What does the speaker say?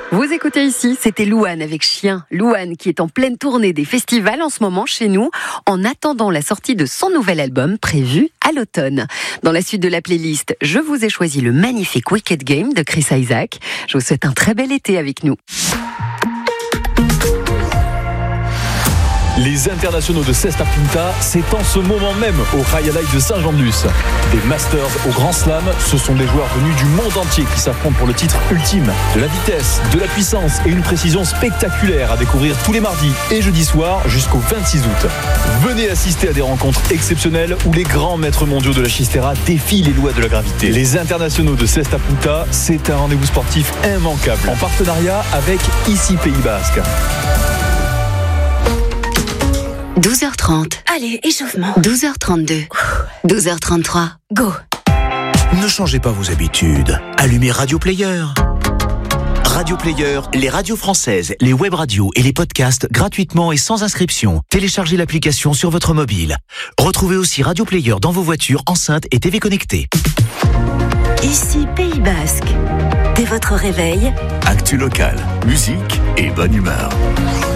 Vous écoutez ici, c'était Louane avec Chien. Louane qui est en pleine tournée des festivals en ce moment chez nous, en attendant la sortie de son nouvel album prévu à l'automne. Dans la suite de la playlist, je vous ai choisi le magnifique Wicked Game de Chris Isaak. Je vous souhaite un très bel été avec nous. Les internationaux de Cesta Punta, c'est en ce moment même au High Life de Saint-Jean-de-Luz. Des Masters au Grand Slam, ce sont des joueurs venus du monde entier qui s'affrontent pour le titre ultime. De la vitesse, de la puissance et une précision spectaculaire à découvrir tous les mardis et jeudis soirs jusqu'au 26 août. Venez assister à des rencontres exceptionnelles où les grands maîtres mondiaux de la Chistera défient les lois de la gravité. Les internationaux de Cesta Punta, c'est un rendez-vous sportif immanquable en partenariat avec ICI Pays Basque. 12h30. Allez, échauffement. 12h32. 12h33. Go. Ne changez pas vos habitudes. Allumez Radio Player. Radio Player, les radios françaises, les web radios et les podcasts gratuitement et sans inscription. Téléchargez l'application sur votre mobile. Retrouvez aussi Radio Player dans vos voitures, enceintes et TV connectées. Ici Pays Basque. Dès votre réveil, Actu local, musique et bonne humeur.